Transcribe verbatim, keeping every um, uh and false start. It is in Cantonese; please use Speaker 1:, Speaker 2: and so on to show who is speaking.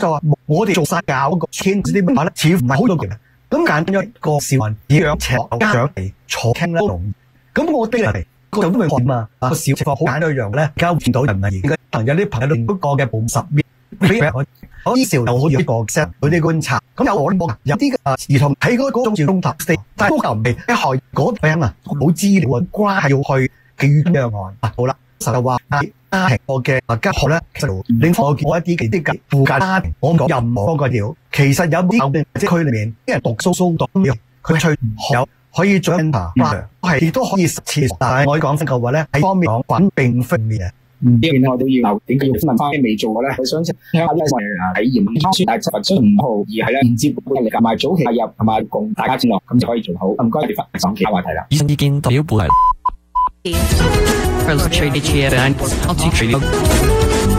Speaker 1: 就話我哋做晒教嗰個千啲乜咧，似乎唔係好多嘅。咁揀咗一個小民以養赤家長嚟坐傾啦，咁我哋嚟個就都係學嘛，個小情況好簡單一樣咧，而家見到人咪而家可能有啲朋友嗰個嘅報十秒，俾我我呢時又好似一個 set 佢哋觀察，咁有我冇有啲嘅兒童喺嗰嗰種中特色，但係都又唔係一害嗰病啊，冇資料啊，關係要去嘅樣案啊，好啦，就話家庭我嘅啊家學咧，其實另外我見過一啲其啲嘅附近家庭，我唔講任何個條，其實有啲即區裏面啲人讀蘇蘇讀，佢去有可以做一下，係亦都可以實踐，但係我講翻嘅話咧，喺方面講反並非面嘅。
Speaker 2: 嗯，呢邊我都要點解要問翻啲未做過咧？我想聽下呢個體驗康書，但係執行雖然唔好，而係咧連接力同埋早期介入同埋共大家接落，咁就可以做好。唔該，你發上其他話題啦。
Speaker 3: 醫生意見代表本。